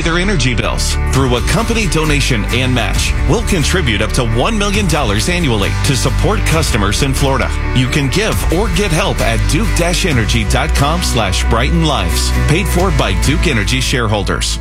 their energy bills. Through a company donation and match, we'll contribute up to $1 million annually to support customers in Florida. You can give or get help at duke-energy.com/Brighten Lives. Paid for by Duke Energy shareholders.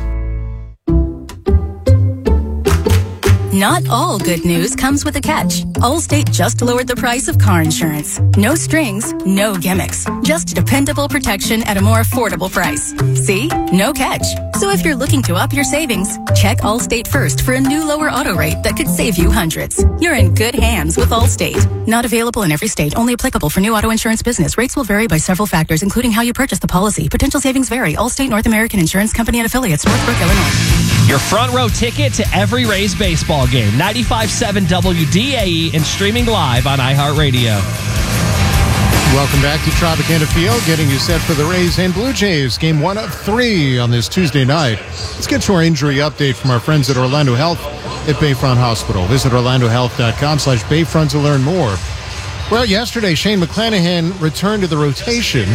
Not all good news comes with a catch. Allstate just lowered the price of car insurance. No strings, no gimmicks. Just dependable protection at a more affordable price. See? No catch. So if you're looking to up your savings, check Allstate first for a new lower auto rate that could save you hundreds. You're in good hands with Allstate. Not available in every state. Only applicable for new auto insurance business. Rates will vary by several factors, including how you purchase the policy. Potential savings vary. Allstate North American Insurance Company and Affiliates, Northbrook, Illinois. Your front row ticket to every Rays baseball game. 95.7 WDAE and streaming live on iHeartRadio. Welcome back to Tropicana Field, getting you set for the Rays and Blue Jays. Game 1 of 3 on this Tuesday night. Let's get to our injury update from our friends at Orlando Health at Bayfront Hospital. Visit orlandohealth.com/Bayfront to learn more. Well, yesterday, Shane McClanahan returned to the rotation.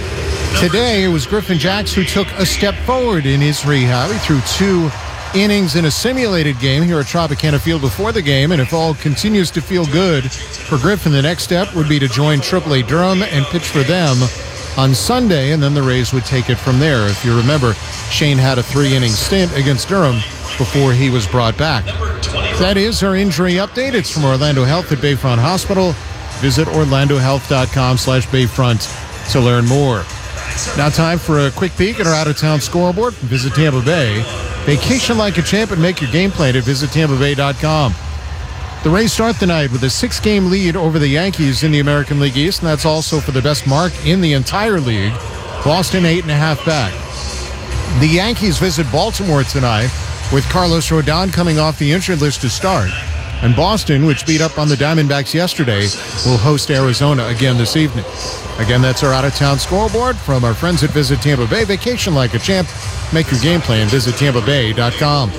Today, it was Griffin Jax who took a step forward in his rehab. He threw 2 innings in a simulated game here at Tropicana Field before the game, and if all continues to feel good for Griffin, the next step would be to join AAA Durham and pitch for them on Sunday, and then the Rays would take it from there. If you remember, Shane had a 3-inning stint against Durham before he was brought back. That is our injury update. It's from Orlando Health at Bayfront Hospital. Visit orlandohealth.com/Bayfront to learn more. Now time for a quick peek at our out-of-town scoreboard. Visit Tampa Bay. Vacation like a champ and make your game plan at visitTampaBay.com. The Rays start the night with a 6-game lead over the Yankees in the American League East, and that's also for the best mark in the entire league. Boston 8.5 back. The Yankees visit Baltimore tonight with Carlos Rodon coming off the injured list to start. And Boston, which beat up on the Diamondbacks yesterday, will host Arizona again this evening. Again, that's our out-of-town scoreboard from our friends at Visit Tampa Bay. Vacation like a champ. Make your game plan. Visit TampaBay.com.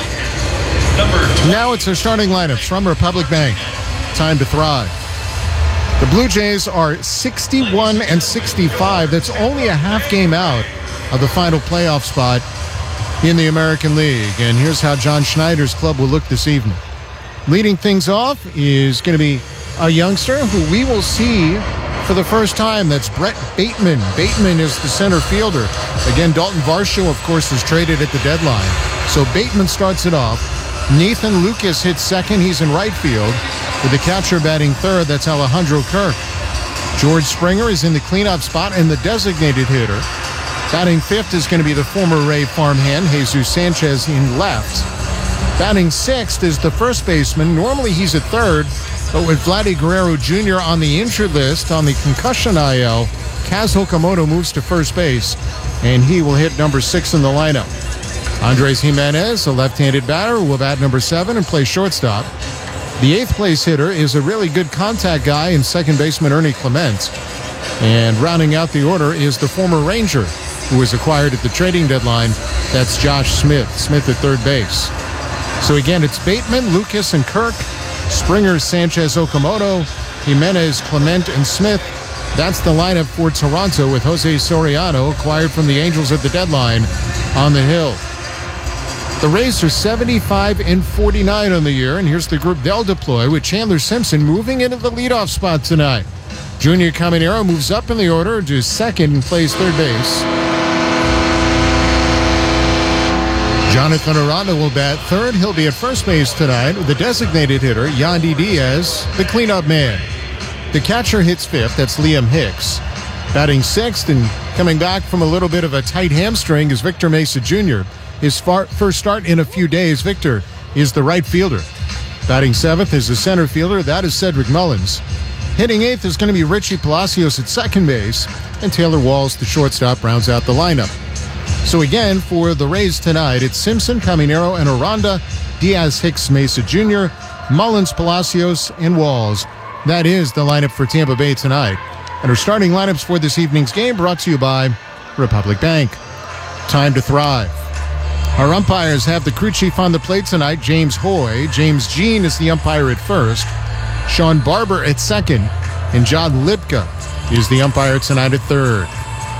Now it's our starting lineups from Republic Bank. Time to thrive. The Blue Jays are 61-65. That's only a half game out of the final playoff spot in the American League. And here's how John Schneider's club will look this evening. Leading things off is going to be a youngster who we will see for the first time. That's Brett Bateman. Bateman is the center fielder. Again, Dalton Varsho, of course, is traded at the deadline. So Bateman starts it off. Nathan Lucas hits second. He's in right field. With the catcher batting third, that's Alejandro Kirk. George Springer is in the cleanup spot and the designated hitter. Batting fifth is going to be the former Ray farmhand, Jesus Sanchez, in left. Batting sixth is the first baseman. Normally he's at third, but with Vladdy Guerrero Jr. on the injured list, on the concussion IL, Kaz Okamoto moves to first base, and he will hit number 6 in the lineup. Andres Jimenez, a left-handed batter, will bat number 7 and play shortstop. The 8th place hitter is a really good contact guy in second baseman Ernie Clement. And rounding out the order is the former Ranger, who was acquired at the trading deadline. That's Josh Smith. Smith at third base. So again, it's Bateman, Lucas, and Kirk. Springer, Sanchez, Okamoto, Jimenez, Clement, and Smith. That's the lineup for Toronto with Jose Soriano, acquired from the Angels at the deadline, on the hill. The Rays are 75-49 on the year, and here's the group they'll deploy with Chandler Simpson moving into the leadoff spot tonight. Junior Caminero moves up in the order to second and plays third base. Jonathan Aranda will bat third. He'll be at first base tonight with the designated hitter, Yandy Diaz, the cleanup man. The catcher hits fifth. That's Liam Hicks. Batting sixth and coming back from a little bit of a tight hamstring is Victor Mesa Jr. His first start in a few days. Victor is the right fielder. Batting seventh is the center fielder. That is Cedric Mullins. Hitting eighth is going to be Richie Palacios at second base. And Taylor Walls, the shortstop, rounds out the lineup. So again, for the Rays tonight, it's Simpson, Caminero, and Aranda, Diaz, Hicks, Mesa Jr., Mullins, Palacios, and Walls. That is the lineup for Tampa Bay tonight. And our starting lineups for this evening's game brought to you by Republic Bank. Time to thrive. Our umpires have the crew chief on the plate tonight, James Hoy. James Jean is the umpire at first. Sean Barber at second. And John Lipka is the umpire tonight at third.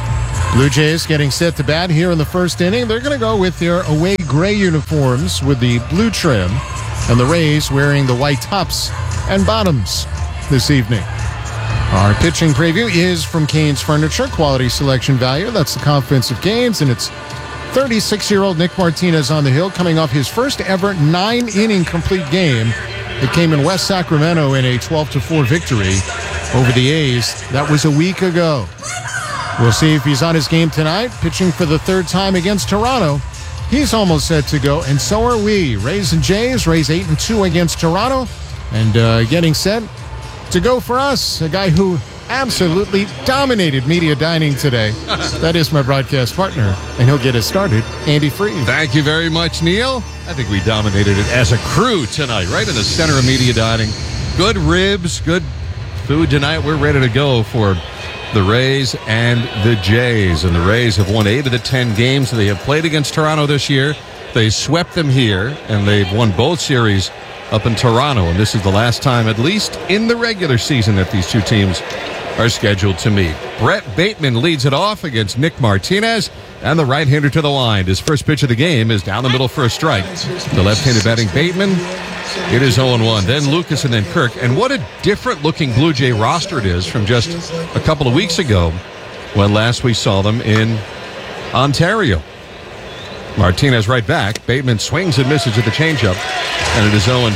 Blue Jays getting set to bat here in the first inning. They're going to go with their away gray uniforms with the blue trim, and the Rays wearing the white tops and bottoms this evening. Our pitching preview is from Canes Furniture, quality selection value. That's the confidence of Canes, and it's 36-year-old Nick Martinez on the hill, coming off his first ever 9-inning complete game. It came in West Sacramento in a 12-4 victory over the A's. That was a week ago. We'll see if he's on his game tonight, pitching for the third time against Toronto. He's almost set to go, and so are we. Rays and Jays, Rays 8-2 against Toronto, and getting set to go for us, a guy who absolutely dominated media dining today. That is my broadcast partner, and he'll get us started, Andy Freed. Thank you very much, Neil. I think we dominated it as a crew tonight, right in the center of media dining. Good ribs, good food tonight. We're ready to go for the Rays and the Jays. And the Rays have won 8 of the 10 games they have played against Toronto this year. They swept them here, and they've won both series up in Toronto. And this is the last time, at least in the regular season, that these two teams are scheduled to meet. Brett Bateman leads it off against Nick Martinez, and the right-hander to the line. His first pitch of the game is down the middle for a strike. The left-handed batting Bateman, it is 0-1. Then Lucas and then Kirk. And what a different-looking Blue Jay roster it is from just a couple of weeks ago when last we saw them in Ontario. Martinez right back. Bateman swings and misses at the changeup, and it is 0-2.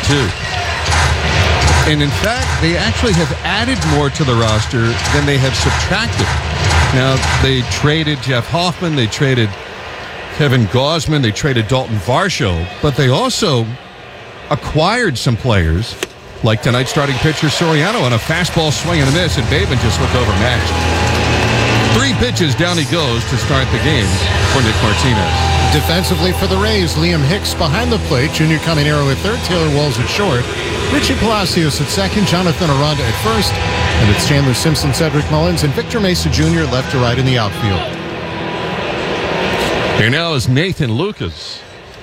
And in fact, they actually have added more to the roster than they have subtracted. Now, they traded Jeff Hoffman, they traded Kevin Gausman, they traded Dalton Varsho, but they also acquired some players, like tonight's starting pitcher Soriano on a fastball swing and a miss, and Bateman just looked overmatched. 3 pitches, down he goes to start the game for Nick Martinez. Defensively for the Rays, Liam Hicks behind the plate, Junior Caminero at third, Taylor Walls at short, Richie Palacios at second, Jonathan Aranda at first, and it's Chandler Simpson, Cedric Mullins, and Victor Mesa Jr. left to right in the outfield. Here now is Nathan Lucas,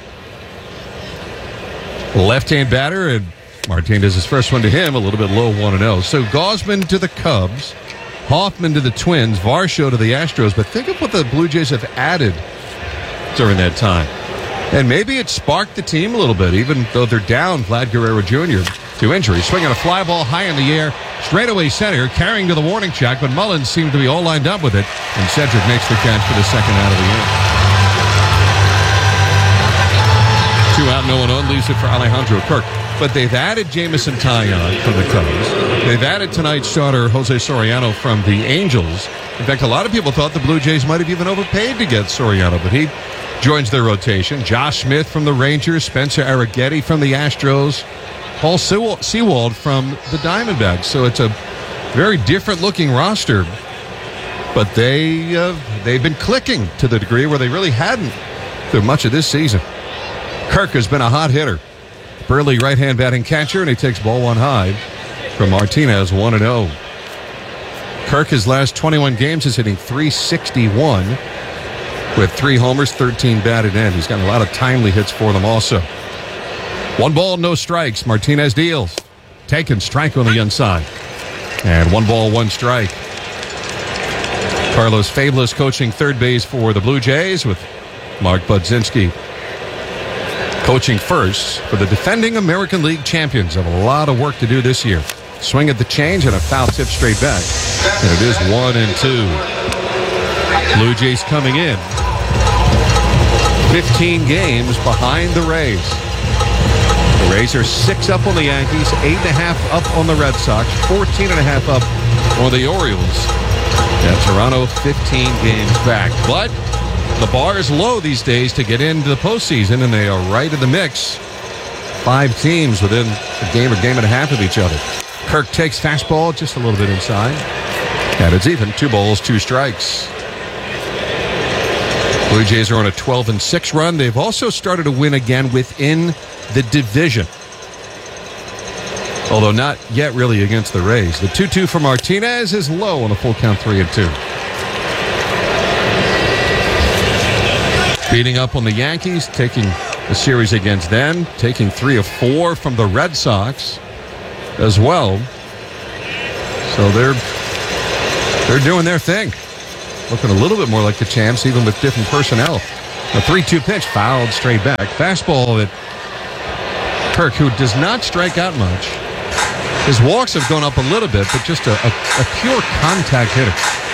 left-hand batter, and Martinez's first one to him, a little bit low, 1-0. So Gausman to the Cubs, Hoffman to the Twins, Varsho to the Astros, but think of what the Blue Jays have added during that time. And maybe it sparked the team a little bit, even though they're down Vlad Guerrero Jr. to injury. Swinging a fly ball high in the air, straightaway center, carrying to the warning track, but Mullins seemed to be all lined up with it, and Cedric makes the catch for the second out of the inning. 2 out, no one on, leaves it for Alejandro Kirk. But they've added Jameson Taillon from the Cubs. They've added tonight's starter Jose Soriano from the Angels. In fact, a lot of people thought the Blue Jays might have even overpaid to get Soriano, but he joins their rotation. Josh Smith from the Rangers, Spencer Arrighetti from the Astros, Paul Sewald from the Diamondbacks. So it's a very different-looking roster, but they've been clicking to the degree where they really hadn't through much of this season. Kirk has been a hot hitter. Burley right-hand batting catcher, and he takes ball 1 high from Martinez, 1-0. Kirk, his last 21 games, is hitting .361 with 3 homers, 13 batted in. He's gotten a lot of timely hits for them also. 1 ball, no strikes. Martinez deals. Taken, strike on the inside. And 1 ball, 1 strike. Carlos Fabulous coaching third base for the Blue Jays, with Mark Budzinski coaching first for the defending American League champions. Have a lot of work to do this year. Swing at the change and a foul tip straight back. And it is 1-2. Blue Jays coming in 15 games behind the Rays. The Rays are 6 up on the Yankees, 8.5 up on the Red Sox, 14.5 up on the Orioles. And Toronto 15 games back. But the bar is low these days to get into the postseason, and they are right in the mix. 5 teams within a game and a half of each other. Kirk takes fastball just a little bit inside. And it's even. 2 balls, 2 strikes. Blue Jays are on a 12-6 run. They've also started to win again within the division, although not yet really against the Rays. The 2-2 for Martinez is low on a full count, 3-2. Beating up on the Yankees, taking the series against them, taking 3 of 4 from the Red Sox as well. So they're doing their thing. looking a little bit more like the champs, even with different personnel. A 3-2 pitch, fouled straight back. Fastball that Kirk, who does not strike out much. His walks have gone up a little bit, but just a pure contact hitter.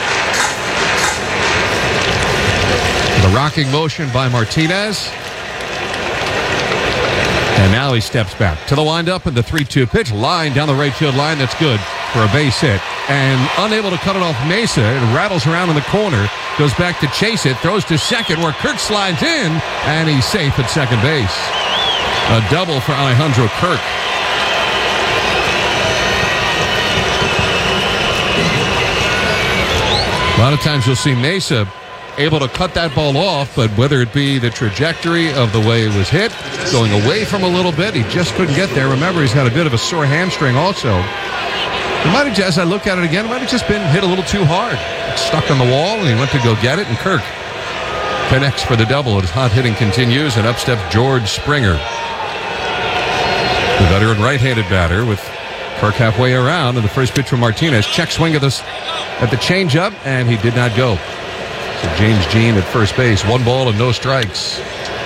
The rocking motion by Martinez. And now he steps back to the windup and the 3-2 pitch. Line down the right field line. That's good for a base hit. And unable to cut it off Mesa. It rattles around in the corner. Goes back to chase it. Throws to second where Kirk slides in. And he's safe at second base. A double for Alejandro Kirk. A lot of times you'll see Mesa able to cut that ball off, but whether it be the trajectory of the way it was hit, going away from a little bit, he just couldn't get there. Remember, he's got a bit of a sore hamstring also. It might have, as I look at it again, it might have just been hit a little too hard. It's stuck on the wall, and he went to go get it, and Kirk connects for the double. His hot hitting continues, and up steps George Springer. The veteran right-handed batter with Kirk halfway around, and the first pitch from Martinez. Check swing at the changeup, and he did not go. So James Jean at first base. 1 ball and no strikes.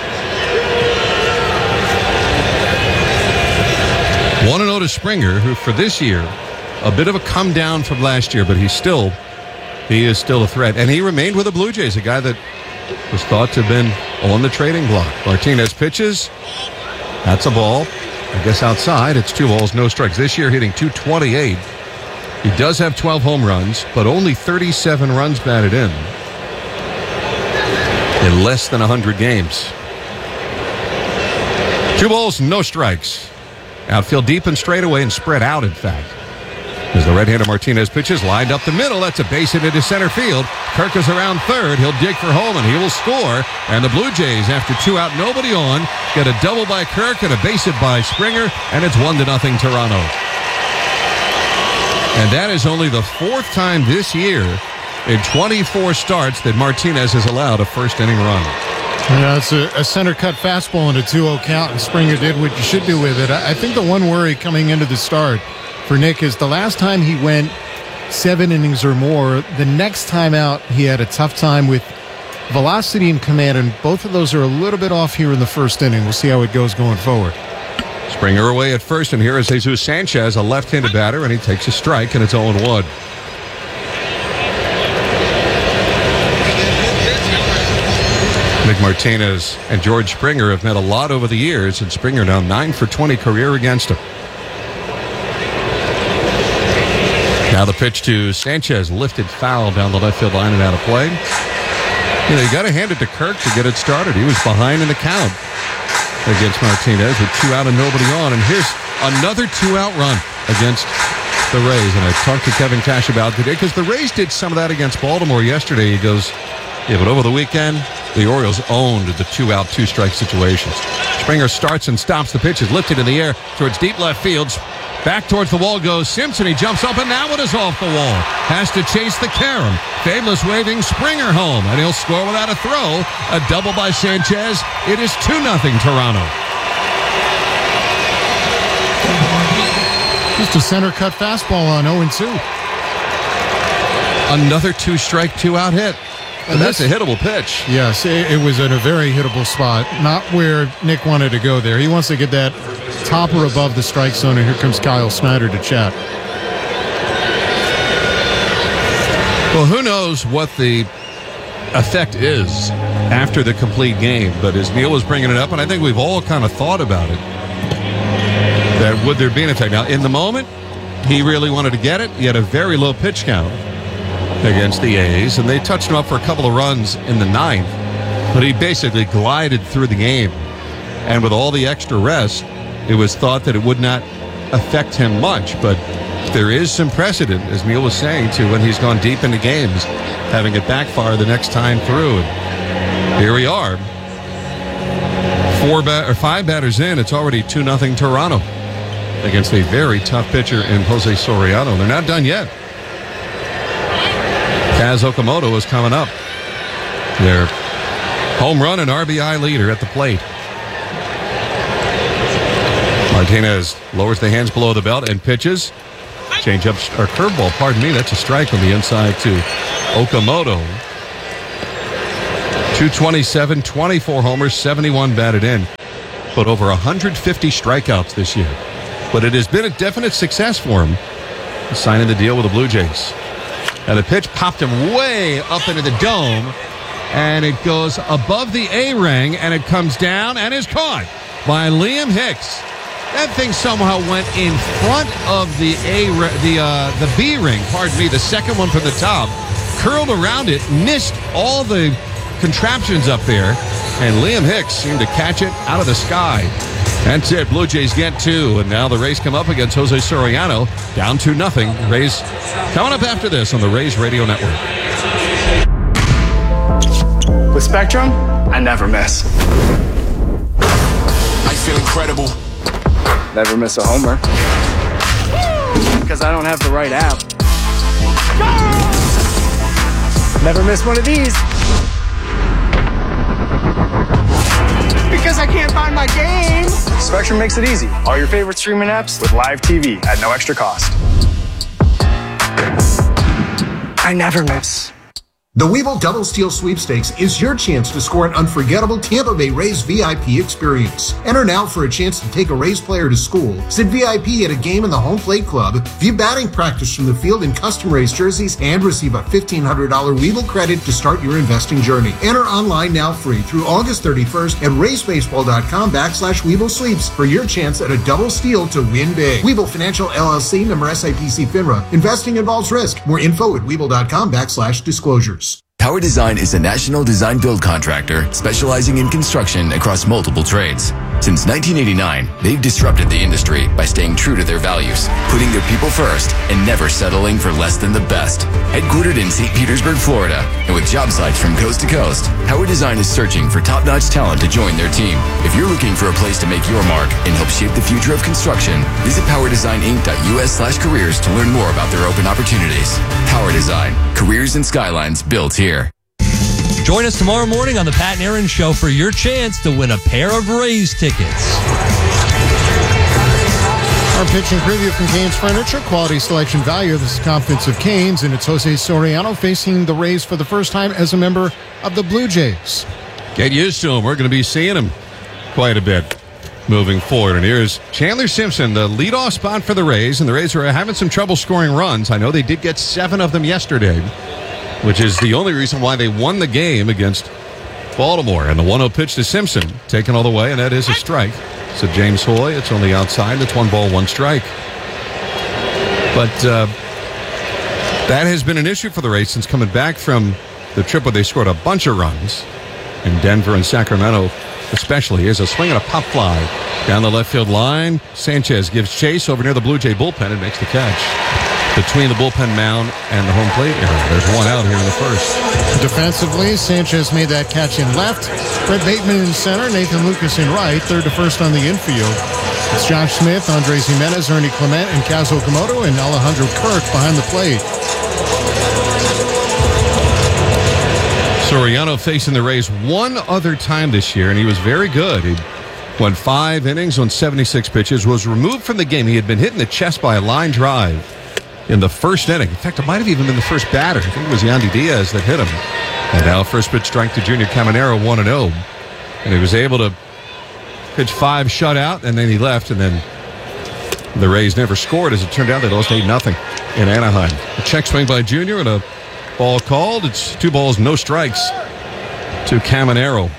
1-0 to Springer, who for this year, a bit of a come down from last year, but he is still a threat. And he remained with the Blue Jays, a guy that was thought to have been on the trading block. Martinez pitches. That's a ball. I guess outside, it's 2 balls, no strikes. This year hitting .228. He does have 12 home runs, but only 37 runs batted in less than 100 games. 2 balls, no strikes. Outfield deep and straight away and spread out, in fact. As the right-hander Martinez pitches, lined up the middle. That's a base hit into center field. Kirk is around third. He'll dig for home, and he will score. And the Blue Jays, after 2 out, nobody on, get a double by Kirk and a base hit by Springer, and it's 1-0 Toronto. And that is only the 4th time this year in 24 starts that Martinez has allowed a first-inning run. Yeah, it's a center-cut fastball and a 2-0 count, and Springer did what you should do with it. I think the one worry coming into the start for Nick is the last time he went 7 innings or more, the next time out he had a tough time with velocity and command, and both of those are a little bit off here in the first inning. We'll see how it goes going forward. Springer away at first, and here is Jesus Sanchez, a left-handed batter, and he takes a strike, and it's 0-1. Nick Martinez and George Springer have met a lot over the years, and Springer now 9 for 20 career against him. Now the pitch to Sanchez, lifted foul down the left field line and out of play. You know, you got to hand it to Kirk to get it started. He was behind in the count against Martinez with 2 out and nobody on. And here's another 2-out run against the Rays. And I talked to Kevin Cash about today because the Rays did some of that against Baltimore yesterday. He goes, yeah, but over the weekend, the Orioles owned the 2-out, 2-strike situations. Springer starts and stops the pitch. Is lifted in the air towards deep left field. Back towards the wall goes Simpson. He jumps up, and now it is off the wall. Has to chase the carom. Fabulous waving Springer home, and he'll score without a throw. A double by Sanchez. It is 2-0 Toronto. Just a center-cut fastball on 0-2. Another 2-strike, 2-out hit. And that's a hittable pitch. Yes, it was in a very hittable spot. Not where Nick wanted to go there. He wants to get that top or above the strike zone, and here comes Kyle Snyder to chat. Well, who knows what the effect is after the complete game, but as Neil was bringing it up, and I think we've all kind of thought about it, that would there be an effect? Now, in the moment, he really wanted to get it. He had a very low pitch count against the A's, and they touched him up for a couple of runs in the 9th, but he basically glided through the game. And with all the extra rest, it was thought that it would not affect him much, but there is some precedent, as Neil was saying, to when he's gone deep into games, having it backfire the next time through. And here we are. 5 batters in, it's already 2-0 Toronto against a very tough pitcher in Jose Soriano. They're not done yet. Kaz Okamoto is coming up. Their home run and RBI leader at the plate. Martinez lowers the hands below the belt and pitches. Change up or curveball, pardon me. That's a strike on the inside to Okamoto. 227, 24 homers, 71 batted in, but over 150 strikeouts this year. But it has been a definite success for him, signing the deal with the Blue Jays. And the pitch popped him way up into the dome, and it goes above the A ring, and it comes down and is caught by Liam Hicks. That thing somehow went in front of the B ring, pardon me, the second one from the top, curled around it, missed all the contraptions up there, and Liam Hicks seemed to catch it out of the sky. That's it. Blue Jays get 2, and now the Rays come up against Jose Soriano, down 2-0. Rays coming up after this on the Rays Radio Network. With Spectrum, I never miss. I feel incredible. Never miss a homer. Because I don't have the right app. Never miss one of these. Because I can't find my game. Spectrum makes it easy. All your favorite streaming apps with live TV at no extra cost. I never miss. The Webull Double Steal Sweepstakes is your chance to score an unforgettable Tampa Bay Rays VIP experience. Enter now for a chance to take a Rays player to school, sit VIP at a game in the home plate club, view batting practice from the field in custom Rays jerseys, and receive a $1,500 Webull credit to start your investing journey. Enter online now free through August 31st at raysbaseball.com/Webull Sweeps for your chance at a double steal to win big. Webull Financial LLC, member SIPC FINRA. Investing involves risk. More info at Webull.com/disclosures. Power Design is a national design build contractor specializing in construction across multiple trades. Since 1989, they've disrupted the industry by staying true to their values, putting their people first, and never settling for less than the best. Headquartered in St. Petersburg, Florida, and with job sites from coast to coast, Power Design is searching for top-notch talent to join their team. If you're looking for a place to make your mark and help shape the future of construction, visit powerdesigninc.us/careers to learn more about their open opportunities. Power Design, careers and skylines built here. Join us tomorrow morning on the Pat and Aaron Show for your chance to win a pair of Rays tickets. Our pitching preview from Canes Furniture, quality selection value. This is Confidence of Canes, and it's Jose Soriano facing the Rays for the first time as a member of the Blue Jays. Get used to him. We're going to be seeing him quite a bit moving forward. And here's Chandler Simpson, the leadoff spot for the Rays, and the Rays are having some trouble scoring runs. I know they did get 7 of them yesterday, which is the only reason why they won the game against Baltimore. And the 1-0 pitch to Simpson, taken all the way, and that is a strike. So James Hoy, it's on the outside. It's 1 ball, 1 strike. But that has been an issue for the Rays since coming back from the trip where they scored a bunch of runs in Denver and Sacramento, especially. Here's a swing and a pop fly down the left field line. Sanchez gives chase over near the Blue Jay bullpen and makes the catch between the bullpen mound and the home plate area. There's 1 out here in the first. Defensively, Sanchez made that catch in left. Brett Bateman in center, Nathan Lucas in right, third to first on the infield. It's Josh Smith, Andres Jimenez, Ernie Clement, and Kaz Okamoto, and Alejandro Kirk behind the plate. Soriano facing the Rays one other time this year, and he was very good. He went 5 innings on 76 pitches, was removed from the game. He had been hit in the chest by a line drive in the first inning. In fact, it might have even been the first batter. I think it was Yandy Diaz that hit him. And now first pitch strike to Junior Caminero, 1-0. And he was able to pitch 5 shutout, and then he left, and then the Rays never scored. As it turned out, they lost 8-0 in Anaheim. A check swing by Junior and a ball called. It's 2 balls, no strikes to Caminero.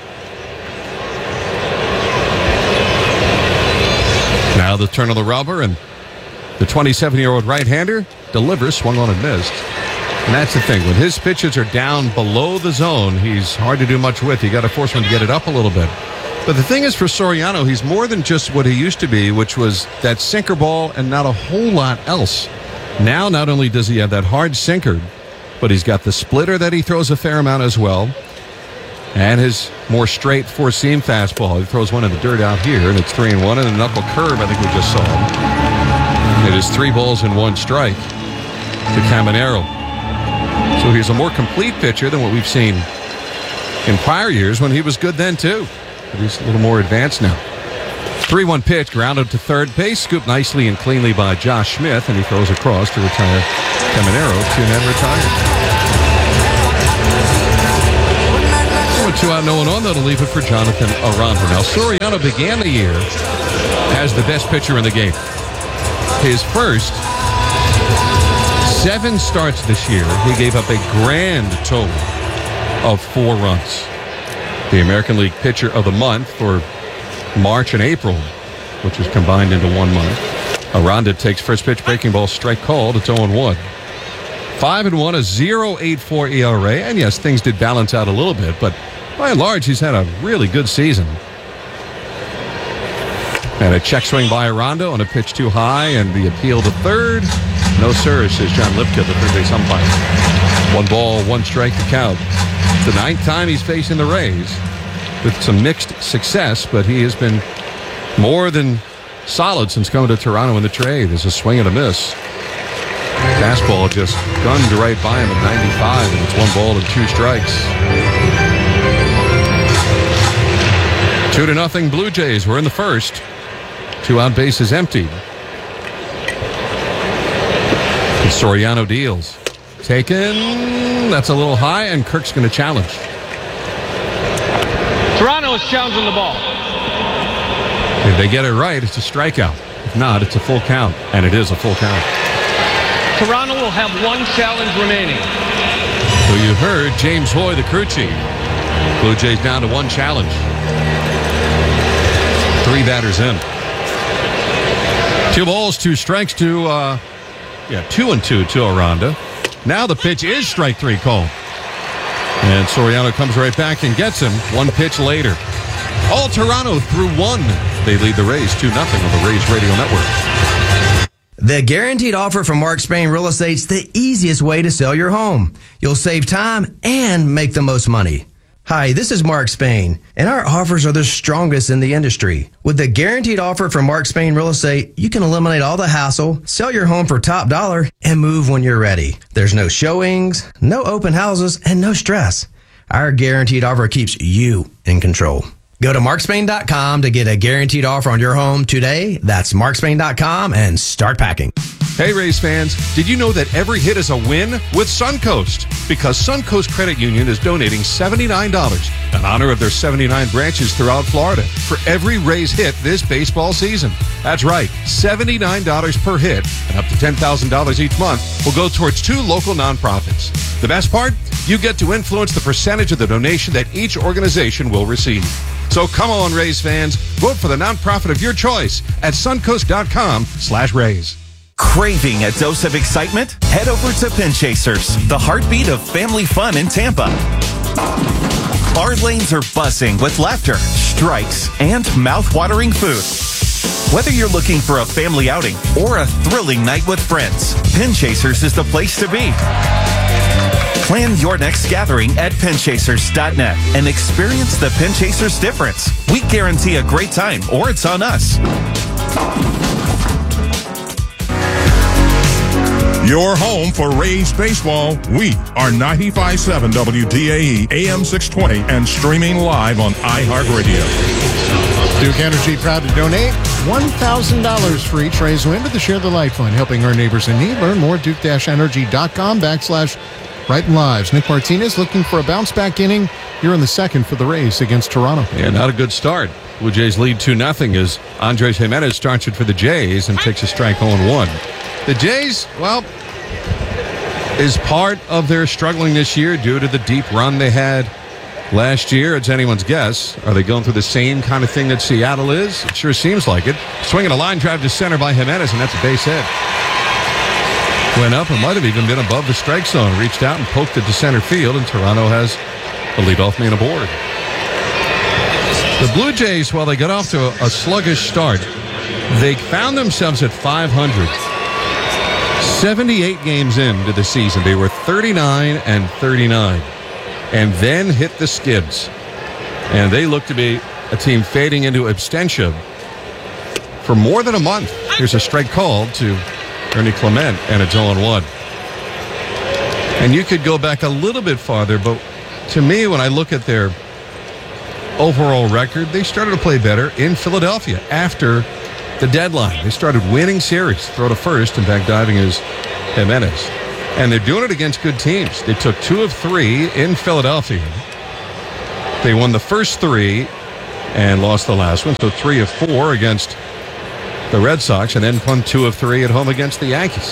Now the turn of the rubber, and the 27-year-old right-hander delivers, swung on and missed. And that's the thing. When his pitches are down below the zone, he's hard to do much with. You got to force him to get it up a little bit. But the thing is, for Soriano, he's more than just what he used to be, which was that sinker ball and not a whole lot else. Now, not only does he have that hard sinker, but he's got the splitter that he throws a fair amount as well, and his more straight four-seam fastball. He throws one in the dirt out here, and it's 3-1, and a knuckle curve, I think we just saw him. It is 3 balls and 1 strike to Caminero. So he's a more complete pitcher than what we've seen in prior years when he was good then, too. But he's a little more advanced now. 3-1 pitch, grounded to third base, scooped nicely and cleanly by Josh Smith, and he throws across to retire Caminero, 2-man retired. 2 out, no one on. That'll leave it for Jonathan Aranda. Now, Soriano began the year as the best pitcher in the game. His first 7 starts this year, he gave up a grand total of 4 runs. The American League Pitcher of the Month for March and April, which is combined into 1 month. Aranda takes first pitch, breaking ball, strike called. It's 0-1. 5-1, a 0.84 ERA. And yes, things did balance out a little bit, but by and large, he's had a really good season. And a check swing by Aranda on a pitch too high, and the appeal to third. No, sir, says John Lipka, the third base umpire. 1 ball, 1 strike to count. It's the 9th time he's facing the Rays with some mixed success, but he has been more than solid since coming to Toronto in the trade. There's a swing and a miss. Fastball just gunned right by him at 95, and it's 1 ball and 2 strikes. 2-0 Blue Jays. We're in the first. 2 out, bases emptied. And Soriano deals. Taken. That's a little high, and Kirk's going to challenge. Toronto is challenging the ball. If they get it right, it's a strikeout. If not, it's a full count, and it is a full count. Toronto will have 1 challenge remaining. So you heard James Hoy, the crew chief. Blue Jays down to 1 challenge. 3 batters in. 2 balls, 2 strikes to 2-2 to Aranda. Now the pitch is strike 3 called. And Soriano comes right back and gets him 1 pitch later. All Toronto through 1. They lead the Rays 2-0 on the Rays Radio Network. The Guaranteed Offer from Mark Spain Real Estate's the easiest way to sell your home. You'll save time and make the most money. Hi, this is Mark Spain, and our offers are the strongest in the industry. With the Guaranteed Offer from Mark Spain Real Estate, you can eliminate all the hassle, sell your home for top dollar, and move when you're ready. There's no showings, no open houses, and no stress. Our Guaranteed Offer keeps you in control. Go to markspain.com to get a guaranteed offer on your home today. That's markspain.com and start packing. Hey, Rays fans, did you know that every hit is a win with Suncoast? Because Suncoast Credit Union is donating $79 in honor of their 79 branches throughout Florida for every Rays hit this baseball season. That's right, $79 per hit, and up to $10,000 each month will go towards 2 local nonprofits. The best part? You get to influence the percentage of the donation that each organization will receive. So come on, Rays fans, vote for the nonprofit of your choice at suncoast.com/Rays. Craving a dose of excitement? Head over to Pin Chasers, the heartbeat of family fun in Tampa. Our lanes are buzzing with laughter, strikes, and mouth-watering food. Whether you're looking for a family outing or a thrilling night with friends, Pin Chasers is the place to be. Plan your next gathering at pinchasers.net and experience the Pin Chasers difference. We guarantee a great time, or it's on us. Your home for Rays baseball. We are 95.7 WDAE, AM 620, and streaming live on iHeartRadio. Duke Energy proud to donate $1,000 for each Rays win to the Share the Light Fund, helping our neighbors in need. Learn more at duke-energy.com/Right Lives. Nick Martinez looking for a bounce-back inning here in the second for the Rays against Toronto. Yeah, not a good start. Blue Jays lead 2-0 as Andres Jimenez starts it for the Jays and takes a strike 0-1. The Jays, well, is part of their struggling this year due to the deep run they had last year. It's anyone's guess. Are they going through the same kind of thing that Seattle is? It sure seems like it. Swinging a line drive to center by Jimenez, and that's a base hit. Went up and might have even been above the strike zone. Reached out and poked it to center field, and Toronto has a leadoff man aboard. The Blue Jays, while they got off to a sluggish start, they found themselves at 500. 78 games into the season. They were 39-39 and then hit the skids. And they look to be a team fading into abstention for more than a month. Here's a strike called to Ernie Clement, and it's 0-1. And you could go back a little bit farther, but to me, when I look at their overall record, they started to play better in Philadelphia after the deadline. They started winning series. Throw to first and back diving is Jimenez. And they're doing it against good teams. They took 2 of 3 in Philadelphia. They won the first 3 and lost the last one. So 3 of 4 against the Red Sox, and then won 2 of 3 at home against the Yankees.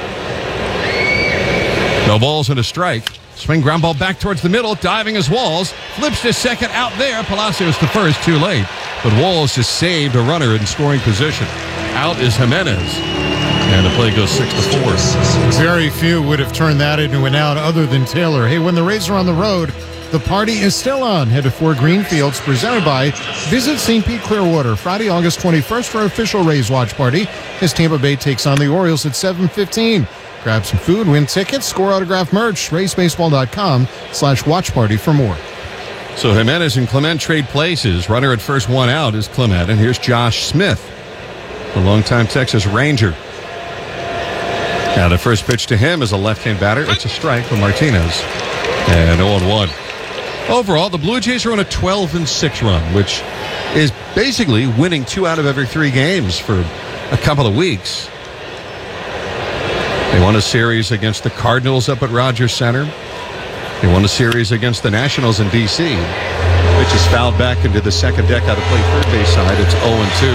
No balls and a strike. Swing ground ball back towards the middle. Diving as Walls. Flips to second out there. Palacios to first. Too late. But Walls just saved a runner in scoring position. Out is Jimenez. And the play goes 6-4. Very few would have turned that into an out other than Taylor. Hey, when the Rays are on the road, the party is still on. Head to Fort Greenfields, presented by Visit St. Pete Clearwater. Friday, August 21st for our official Rays watch party as Tampa Bay takes on the Orioles at 7:15. Grab some food, win tickets, score autographed merch. RaysBaseball.com/watch party for more. So Jimenez and Clement trade places. Runner at first, 1 out is Clement. And here's Josh Smith, the longtime Texas Ranger. Now the first pitch to him is a left-hand batter. It's a strike from Martinez. And 0-1. Overall, the Blue Jays are on a 12-6 run, which is basically winning 2 out of every 3 games for a couple of weeks. They won a series against the Cardinals up at Rogers Center. They won a series against the Nationals in D.C. Pitch is fouled back into the second deck out of play third base side. It's 0-2.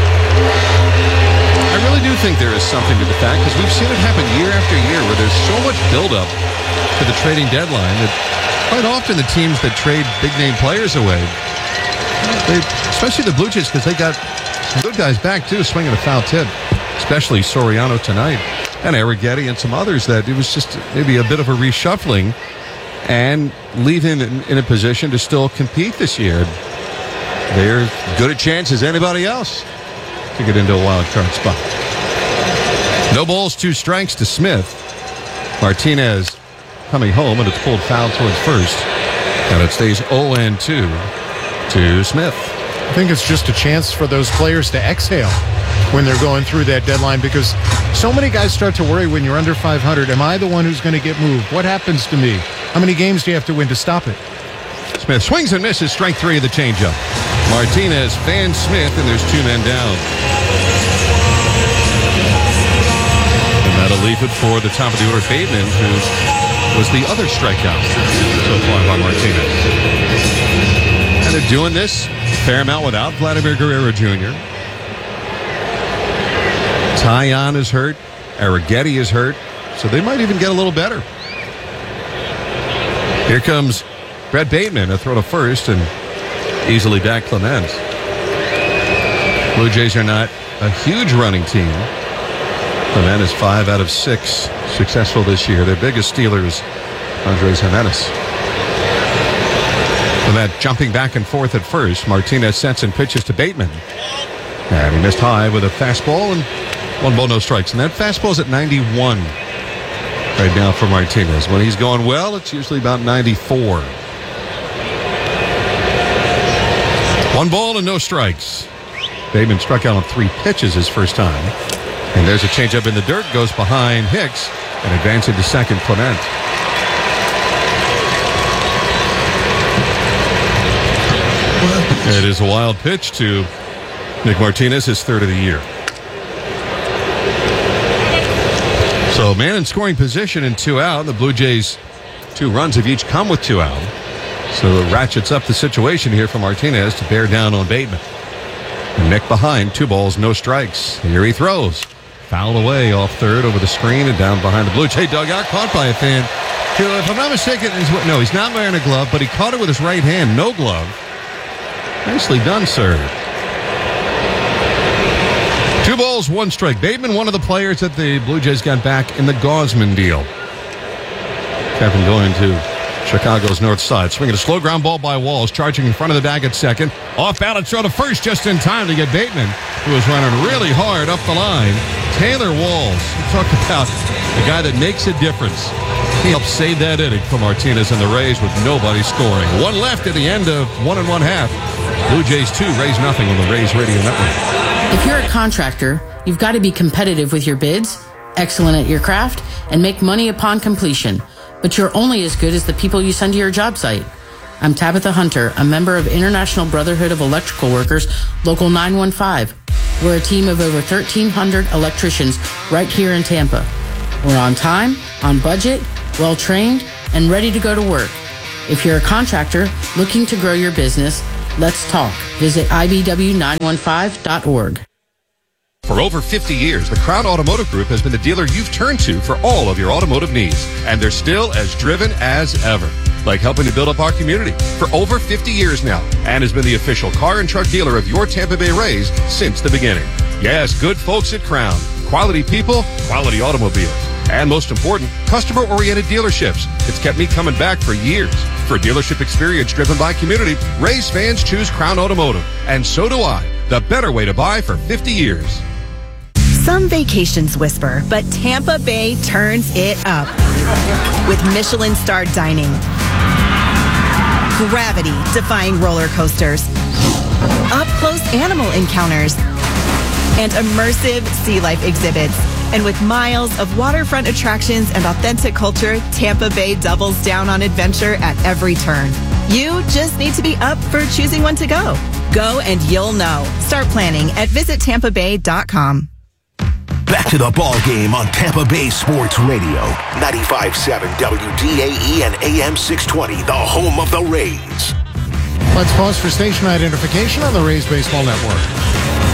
I really do think there is something to the fact, because we've seen it happen year after year where there's so much buildup to the trading deadline that quite often the teams that trade big-name players away, especially the Blue Jays, because they got some good guys back, too, swinging a foul tip, especially Soriano tonight, and Arrighetti and some others, that it was just maybe a bit of a reshuffling and leave him in a position to still compete this year. They're good a chance as anybody else to get into a wild card spot. No balls, 2 strikes to Smith. Martinez coming home, and it's pulled foul towards first. And it stays 0-2 to Smith. I think it's just a chance for those players to exhale when they're going through that deadline, because so many guys start to worry when you're under 500. Am I the one who's going to get moved? What happens to me? How many games do you have to win to stop it? Smith swings and misses, strike 3 of the changeup. Martinez fans Smith, and there's 2 men down. And that'll leave it for the top of the order, Bateman, who was the other strikeout so far by Martinez. And they're doing this a fair amount without Vladimir Guerrero Jr. Taillon is hurt. Arrighetti is hurt. So they might even get a little better. Here comes Brett Bateman, a throw to first, and easily back Clement. Blue Jays are not a huge running team. Clement is 5 out of 6 successful this year. Their biggest stealer is Andres Jimenez. Clement jumping back and forth at first. Martinez sets and pitches to Bateman. And he missed high with a fastball, and 1 ball, no strikes. And that fastball's at 91 right now for Martinez. When he's going well, it's usually about 94. 1 ball and no strikes. Bateman struck out on 3 pitches his first time. And there's a changeup in the dirt, goes behind Hicks, and advancing to second, Clement. It is a wild pitch to Nick Martinez, his 3rd of the year. So man in scoring position and 2 out. The Blue Jays, 2 runs have each come with 2 out. So it ratchets up the situation here for Martinez to bear down on Bateman. And Nick behind, 2 balls, no strikes. Here he throws. Fouled away off third over the screen and down behind the Blue Jay dugout. Caught by a fan. If I'm not mistaken, no, he's not wearing a glove, but he caught it with his right hand. No glove. Nicely done, sir. 2 balls, 1 strike. Bateman, one of the players that the Blue Jays got back in the Gausman deal. Kevin going to Chicago's north side. Swinging a slow ground ball by Walls. Charging in front of the bag at second. Off balance throw to first just in time to get Bateman, who was running really hard up the line. Taylor Walls. Talk about the guy that makes a difference. He helped save that inning for Martinez and the Rays with nobody scoring. 1 left at the end of 1 1/2. Blue Jays 2, Rays nothing on the Rays Radio Network. If you're a contractor, you've got to be competitive with your bids, excellent at your craft, and make money upon completion. But you're only as good as the people you send to your job site. I'm Tabitha Hunter, a member of International Brotherhood of Electrical Workers, Local 915. We're a team of over 1,300 electricians right here in Tampa. We're on time, on budget, well-trained, and ready to go to work. If you're a contractor looking to grow your business, let's talk. Visit ibw915.org. For over 50 years, the Crown Automotive Group has been the dealer you've turned to for all of your automotive needs, and they're still as driven as ever. Like helping to build up our community for over 50 years now, and has been the official car and truck dealer of your Tampa Bay Rays since the beginning. Yes, good folks at Crown. Quality people, quality automobiles. And most important, customer-oriented dealerships. It's kept me coming back for years. For dealership experience driven by community, Rays fans choose Crown Automotive. And so do I. The better way to buy for 50 years. Some vacations whisper, but Tampa Bay turns it up with Michelin-starred dining, gravity-defying roller coasters, up-close animal encounters, and immersive sea life exhibits. And with miles of waterfront attractions and authentic culture, Tampa Bay doubles down on adventure at every turn. You just need to be up for choosing when to go. Go and you'll know. Start planning at visitampabay.com. Back to the ball game on Tampa Bay Sports Radio. 95.7 WDAE and AM 620, the home of the Rays. Let's pause for station identification on the Rays Baseball Network.